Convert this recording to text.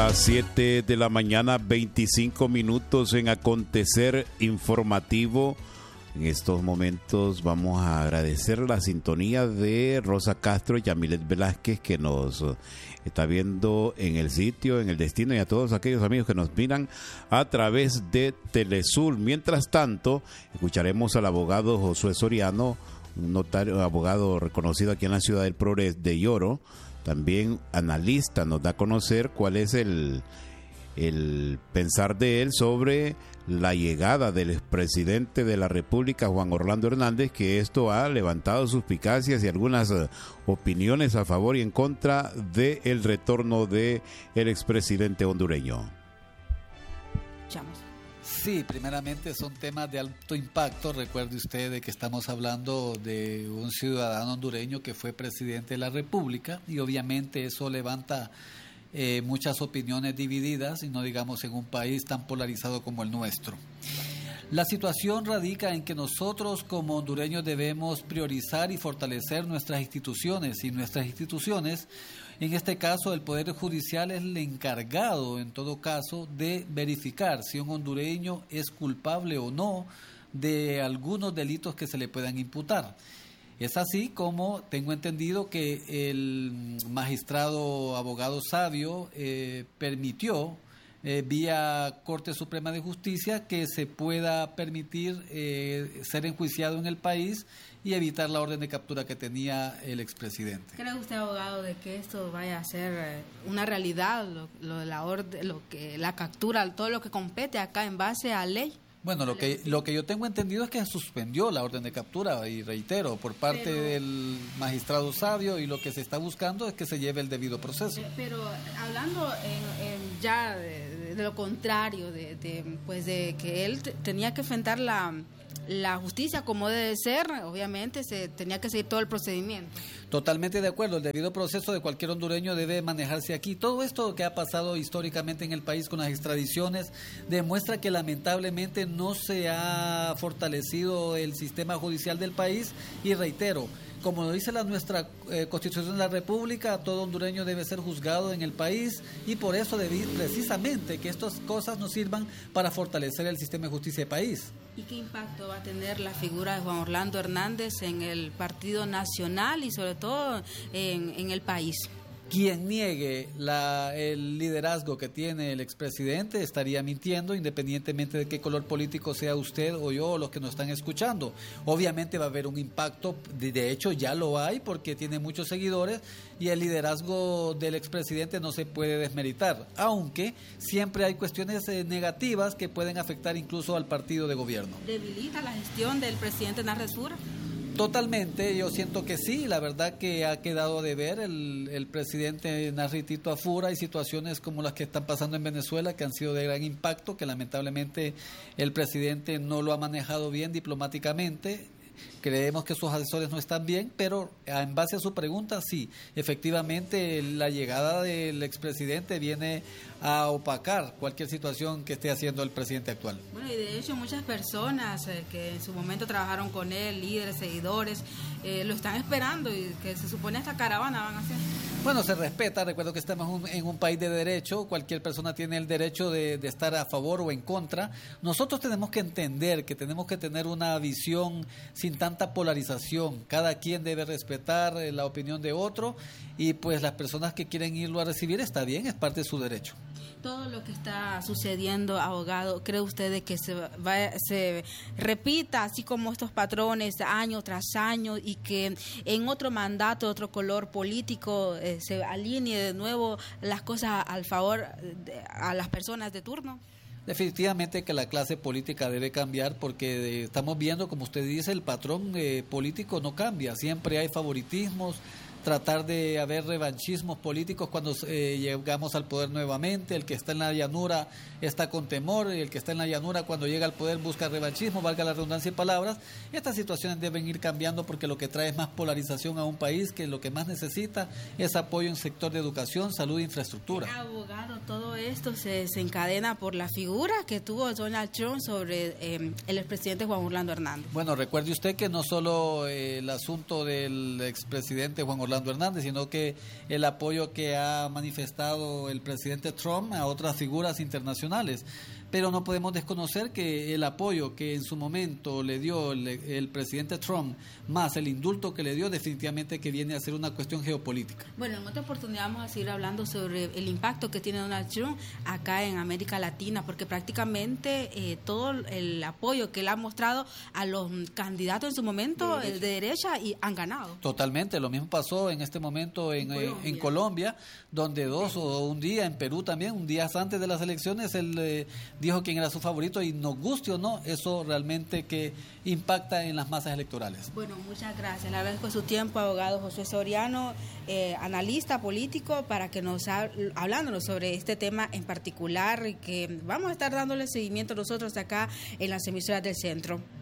Las 7 de la mañana, 25 minutos en Acontecer Informativo. En estos momentos vamos a agradecer la sintonía de Rosa Castro y Yamilet Velázquez, que nos está viendo en el sitio, en el destino, y a todos aquellos amigos que nos miran a través de Telesur. Mientras tanto, escucharemos al abogado Josué Soriano, un notario, abogado reconocido aquí en la ciudad del Progreso de Yoro, también analista. Nos da a conocer cuál es el pensar de él sobre la llegada del expresidente de la República, Juan Orlando Hernández, que esto ha levantado suspicacias y algunas opiniones a favor y en contra del retorno del expresidente hondureño. Sí, primeramente son temas de alto impacto. Recuerde usted de que estamos hablando de un ciudadano hondureño que fue presidente de la República, y obviamente eso levanta muchas opiniones divididas, y no digamos en un país tan polarizado como el nuestro. La situación radica en que nosotros como hondureños debemos priorizar y fortalecer nuestras instituciones, y nuestras instituciones, en este caso el Poder Judicial, es el encargado en todo caso de verificar si un hondureño es culpable o no de algunos delitos que se le puedan imputar. Es así como tengo entendido que el magistrado abogado Sabio permitió vía Corte Suprema de Justicia que se pueda permitir ser enjuiciado en el país y evitar la orden de captura que tenía el expresidente. ¿Cree usted, abogado, de que esto vaya a ser una realidad, lo de la orden, lo que la captura, todo lo que compete acá en base a ley? Bueno, lo que yo tengo entendido es que se suspendió la orden de captura, y reitero, por parte del magistrado Sabio, y lo que se está buscando es que se lleve el debido proceso. Pero hablando ya de lo contrario, pues de que él tenía que enfrentar la justicia como debe ser, obviamente se tenía que seguir todo el procedimiento. Totalmente de acuerdo, el debido proceso de cualquier hondureño debe manejarse aquí. Todo esto que ha pasado históricamente en el país con las extradiciones demuestra que lamentablemente no se ha fortalecido el sistema judicial del país, y reitero, como dice nuestra Constitución de la República, todo hondureño debe ser juzgado en el país, y por eso precisamente que estas cosas nos sirvan para fortalecer el sistema de justicia del país. ¿Y qué impacto va a tener la figura de Juan Orlando Hernández en el Partido Nacional y sobre todo en el país? Quien niegue el liderazgo que tiene el expresidente estaría mintiendo, independientemente de qué color político sea usted o yo o los que nos están escuchando. Obviamente va a haber un impacto, de hecho ya lo hay, porque tiene muchos seguidores, y el liderazgo del expresidente no se puede desmeritar, aunque siempre hay cuestiones negativas que pueden afectar incluso al partido de gobierno. ¿Debilita la gestión del presidente Narres Fura? Totalmente, yo siento que sí. La verdad que ha quedado de ver el presidente Narritito Afura. Hay situaciones como las que están pasando en Venezuela que han sido de gran impacto, que lamentablemente el presidente no lo ha manejado bien diplomáticamente. Creemos que sus asesores no están bien, pero en base a su pregunta, sí, efectivamente la llegada del expresidente viene a opacar cualquier situación que esté haciendo el presidente actual. Bueno, y de hecho muchas personas que en su momento trabajaron con él, líderes, seguidores, lo están esperando, y que se supone esta caravana van a hacer. Bueno, se respeta. Recuerdo que estamos en un país de derecho. Cualquier persona tiene el derecho de estar a favor o en contra. Nosotros tenemos que entender que tenemos que tener una visión sin tanta polarización. Cada quien debe respetar la opinión de otro, y pues las personas que quieren irlo a recibir, está bien, es parte de su derecho. Todo lo que está sucediendo, abogado, ¿cree usted de que se repita así como estos patrones año tras año, y que en otro mandato, otro color político, se alinee de nuevo las cosas al favor a las personas de turno? Definitivamente que la clase política debe cambiar, porque estamos viendo, como usted dice, el patrón político no cambia. Siempre hay favoritismos, tratar de haber revanchismos políticos cuando llegamos al poder nuevamente. El que está en la llanura está con temor, y el que está en la llanura cuando llega al poder busca revanchismo, valga la redundancia en palabras. Estas situaciones deben ir cambiando, porque lo que trae es más polarización a un país que lo que más necesita es apoyo en sector de educación, salud e infraestructura. Abogado, todo esto se encadena por la figura que tuvo Donald Trump sobre el expresidente Juan Orlando Hernández. Bueno, recuerde usted que no solo el asunto del expresidente Juan Orlando Orlando Hernández, sino que el apoyo que ha manifestado el presidente Trump a otras figuras internacionales. Pero no podemos desconocer que el apoyo que en su momento le dio el presidente Trump, más el indulto que le dio, definitivamente que viene a ser una cuestión geopolítica. Bueno, en otra oportunidad vamos a seguir hablando sobre el impacto que tiene Donald Trump acá en América Latina, porque prácticamente todo el apoyo que él ha mostrado a los candidatos en su momento de derecha y han ganado. Totalmente, lo mismo pasó en este momento en Colombia, donde o un día, en Perú también, un día antes de las elecciones, él dijo quién era su favorito, y nos guste o no, eso realmente que impacta en las masas electorales. Bueno, muchas gracias. Le agradezco su tiempo, abogado Josué Soriano, analista político, para que nos hablándonos sobre este tema en particular, y que vamos a estar dándole seguimiento nosotros acá en las emisoras del centro.